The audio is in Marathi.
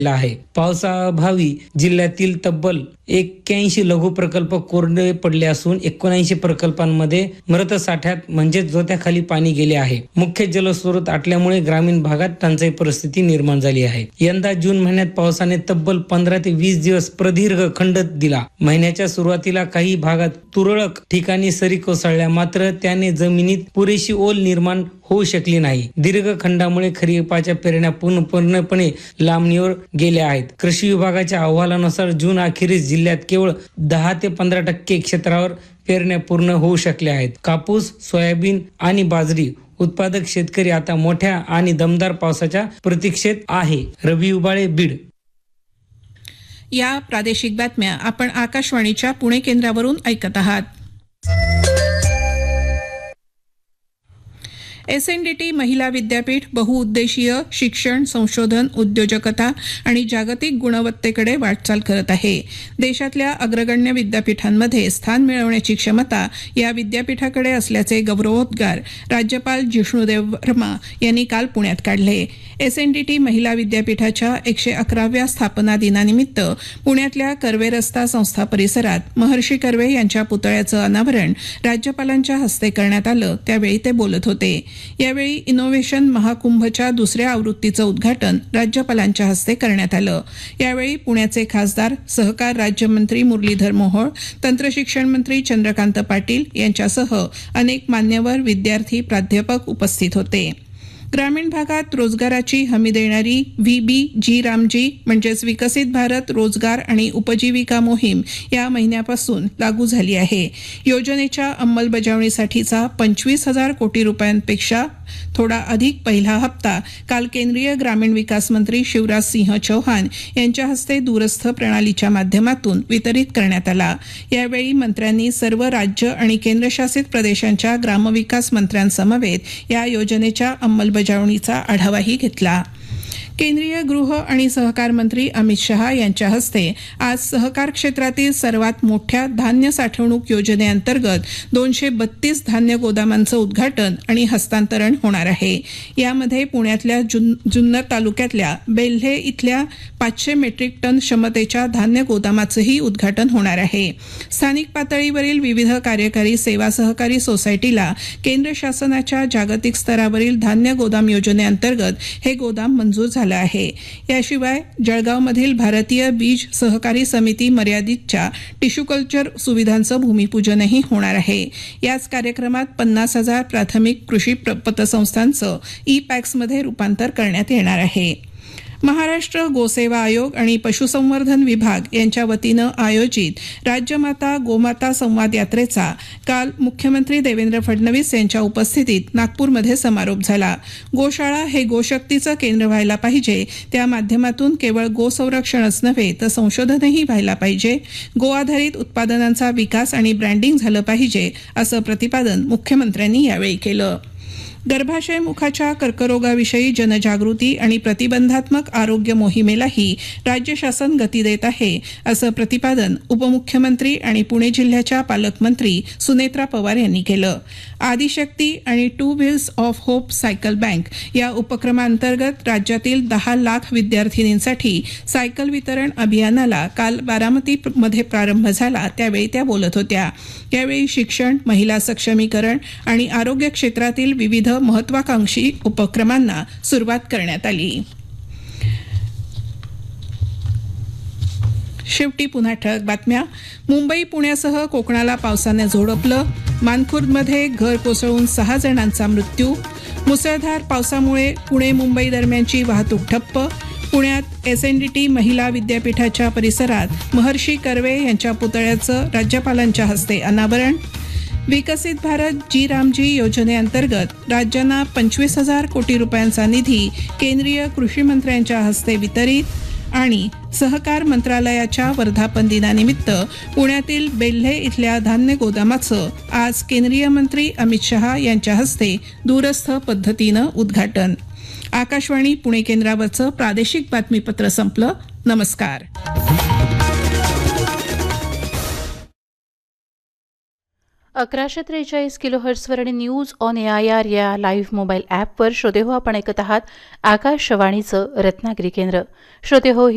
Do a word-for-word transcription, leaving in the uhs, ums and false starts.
आहे. पावसाअभावी जिल्ह्यातील तब्बल एक्क्याऐंशी लघु प्रकल्प कोरडे पडले असून एकोणऐंशी प्रकल्पांमध्ये मृत साठ्यात म्हणजे जोत्याखाली पाणी गेले आहे. मुख्य जलस्रोत आटल्यामुळे ग्रामीण भागात टंचाई परिस्थिती निर्माण झाली आहे. यंदा जून महिन्यात पावसाने तब्बल पंधरा ते वीस दिवस प्रदीर्घ खंड दिला. महिन्याच्या सुरुवातीला काही भागात तुरळक ठिकाणी सरी कोसळल्या, मात्र त्याने जमिनीत पुरेशी ओल निर्माण होऊ शकली नाही. दीर्घ खंडामुळे खरीपाच्या पेरण्या पूर्णपणे लांबणीवर गेल्या आहेत. कृषी विभागाच्या अहवालानुसार जून अखेरीस जिल्ह्यात केवळ दहा ते पंधरा टक्के क्षेत्रावर पेरण्या पूर्ण होऊ शकल्या आहेत. कापूस, सोयाबीन आणि बाजरी उत्पादक शेतकरी आता मोठ्या आणि दमदार पावसाच्या प्रतीक्षेत आहे. रवी उबाळे, बीड. या प्रादेशिक बातम्या आपण आकाशवाणीच्या पुणे केंद्रावरून ऐकत आहात. एस एन डी टी महिला विद्यापीठ बहुउद्देशीय शिक्षण, संशोधन, उद्योजकता आणि जागतिक गुणवत्तेकडे वाटचाल करत आहे. देशातल्या अग्रगण्य विद्यापीठांमध्ये स्थान मिळवण्याची क्षमता या विद्यापीठाकडे असल्याचे गौरवोद्गार राज्यपाल जिष्णुदेव वर्मा यांनी काल पुण्यात काढले. एस एन डी टी महिला विद्यापीठाच्या एकशे अकराव्या स्थापना दिनानिमित्त पुण्यातल्या कर्वे रस्ता संस्था परिसरात महर्षी कर्वे यांच्या पुतळ्याचं अनावरण राज्यपालांच्या हस्ते करण्यात आलं. त्यावेळी ते बोलत होते. यावेळी इनोव्हेशन महाकुंभच्या दुसऱ्या आवृत्तीचं उद्घाटन राज्यपालांच्या हस्ते करण्यात आलं. यावेळी पुण्याचे खासदार, सहकार राज्यमंत्री मुरलीधर मोहोळ, तंत्रशिक्षण मंत्री चंद्रकांत पाटील यांच्यासह अनेक मान्यवर, विद्यार्थी, प्राध्यापक उपस्थित होते. ग्रामीण भागात रोजगाराची हमी देणारी व्ही बी जी रामजी म्हणजेच विकसित भारत रोजगार आणि उपजीविका मोहीम या महिन्यापासून लागू झाली आहे. योजनेच्या अंमलबजावणीसाठीचा पंचवीस हजार कोटी रुपयांपेक्षा थोडा अधिक पहिला हप्ता काल केंद्रीय ग्रामीण विकास मंत्री शिवराज सिंह चौहान यांच्या हस्ते दूरस्थ प्रणालीच्या माध्यमातून वितरित करण्यात आला. यावेळी मंत्र्यांनी सर्व राज्य आणि केंद्रशासित प्रदेशांच्या ग्रामविकास मंत्र्यांसमवेत या योजनेच्या अंमलबजावणीचा आढावाही घेतला. केंद्रीय गृह आणि सहकार मंत्री अमित शहा यांच्या हस्ते आज सहकार क्षेत्रातील सर्वात मोठ्या धान्य साठवणूक योजनेअंतर्गत दोनशे बत्तीस धान्य गोदामांचं उद्घाटन आणि हस्तांतरण होणार आहे. यामध्ये पुण्यातल्या जुन्नर तालुक्यातल्या बेल्हे इथल्या पाचशे मेट्रिक टन क्षमतेच्या धान्य गोदामाचंही उद्घाटन होणार आहे. स्थानिक पातळीवरील विविध कार्यकारी सेवा सहकारी सोसायटीला केंद्र शासनाच्या जागतिक स्तरावरील धान्य गोदाम योजनेअंतर्गत हे गोदाम मंजूर झालं आहे. याशिवाय जळगावमधील भारतीय बीज सहकारी समिती मर्यादितच्या टिश्यू कल्चर सुविधांचं भूमिपूजनही होणार आहे. याच कार्यक्रमात पन्नास हजार प्राथमिक कृषी पतसंस्थांचं ई पॅक्समध्ये रूपांतर करण्यात येणार आहे. महाराष्ट्र गोसेवा आयोग आणि पशुसंवर्धन विभाग यांच्या वतीनं आयोजित राज्यमाता गोमाता संवाद यात्रेचा काल मुख्यमंत्री देवेंद्र फडणवीस यांच्या उपस्थितीत नागपूरमध्ये समारोप झाला. गोशाळा हे गोशक्तीचं केंद्र व्हायला पाहिजे, त्या माध्यमातून केवळ गोसंरक्षणच नव्हे तर संशोधनही व्हायला पाहिजे, गो आधारित उत्पादनांचा विकास आणि ब्रँडिंग झालं पाहिजे असं प्रतिपादन मुख्यमंत्र्यांनी यावेळी केलं. गर्भाशय मुखाच्या कर्करोगाविषयी जनजागृती आणि प्रतिबंधात्मक आरोग्य मोहिमेलाही राज्य शासन गती देत आहे असं प्रतिपादन उपमुख्यमंत्री आणि पुणे जिल्ह्याच्या पालकमंत्री सुनेत्रा पवार यांनी केलं. आदिशक्ती आणि two wheels of hope cycle bank या उपक्रमांतर्गत राज्यातील दहा लाख विद्यार्थिनींसाठी सायकल वितरण अभियानाला काल बारामतीमध्ये प्रारंभ झाला. त्यावेळी त्या बोलत होत्या. यावेळी शिक्षण, महिला सक्षमीकरण आणि आरोग्य क्षेत्रातील विविध महत्वाकांक्षी उपक्रमांना सुरुवात करण्यात आली. शेवटी पुन्हा ठळक बातम्या. मुंबई पुण्यासह कोकणाला पावसाने झोडपलं. मानखुर्दमध्ये घर कोसळून सहा जणांचा मृत्यू. मुसळधार पावसामुळे पुणे मुंबई दरम्यानची वाहतूक ठप्प. पुण्यात एस एन डी टी महिला विद्यापीठाच्या परिसरात महर्षी कर्वे यांच्या पुतळ्याचं राज्यपालांच्या हस्ते अनावरण. विकसित भारत जी रामजी योजनेअंतर्गत राज्यांना पंचवीस हजार कोटी रुपयांचा निधी केंद्रीय कृषी मंत्र्यांच्या हस्ते वितरित. आणि सहकार मंत्रालयाच्या वर्धापन दिनानिमित्त पुण्यातील बेल्हे इथल्या धान्य गोदामाचं आज केंद्रीय मंत्री अमित शहा यांच्या हस्ते दूरस्थ पद्धतीनं उद्घाटन. आकाशवाणी पुणे केंद्रावरचं प्रादेशिक बातमीपत्र संपलं. नमस्कार. अकराशे त्रेचाळीस किलो हर्ट्सवर आणि news on A I R या लाईव्ह मोबाईल ॲपवर श्रोते हो आपण ऐकत आहात आकाशवाणीचं रत्नागिरी केंद्र. श्रोते हो